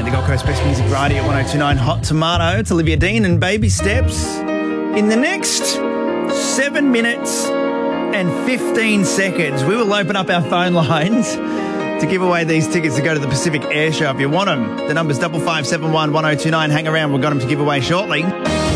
playing the Gold Coast Best Music Variety at 102.9 Hot Tomato. It's Olivia Dean and Baby Steps. In the next 7 minutes and 15 seconds, we will open up our phone lines to give away these tickets to go to the Pacific Air Show. If you want them, the number's 5571 1029. Hang around, we've got them to give away shortly.